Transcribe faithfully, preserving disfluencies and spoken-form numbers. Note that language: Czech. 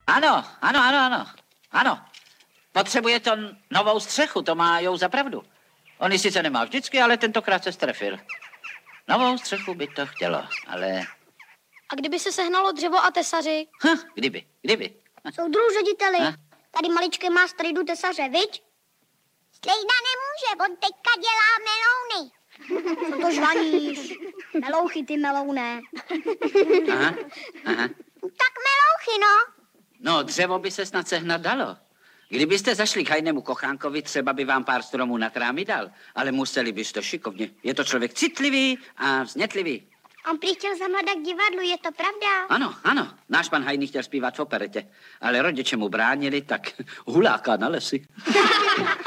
Ano, ano, ano, ano. Ano. Potřebuje to novou střechu, to má Jou za pravdu. On ji sice nemá vždycky, ale tentokrát se strefil. Novou střechu by to chtělo, ale... A kdyby se sehnalo dřevo a tesaři? Ha, kdyby, kdyby. Soudruhu řediteli, Ha? tady maličké má strejdu tesaře, viď? Strejda nemůže, on teďka dělá melouny. Co to žvaníš? Melouchy, ty melouné. Aha, aha. Tak melouchy, no. No, dřevo by se snad sehnat dalo. Kdybyste zašli k hajnému Kochánkovi, třeba by vám pár stromů na trámy dal, ale museli byste šikovně. Je to člověk citlivý a vznětlivý. On prý chtěl zamladat k divadlu, je to pravda? Ano, ano, náš pan Hajný chtěl zpívat v operetě, ale rodiče mu bránili, tak huláká na lesy.